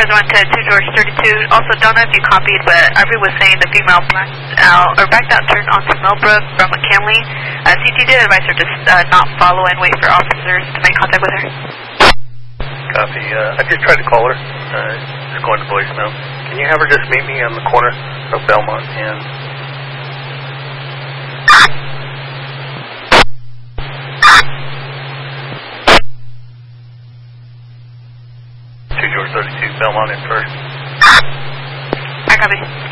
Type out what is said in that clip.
1 to 2 George 32. Also, don't know if you copied, but Ivory was saying the female backed out turned onto Millbrook from McKinley. CT did advise her to not follow and wait for officers to make contact with her. Copy. I just tried to call her. It's going to voicemail. Can you have her just meet me on the corner of Belmont and... 2 George 32, Belmont in first. I copy.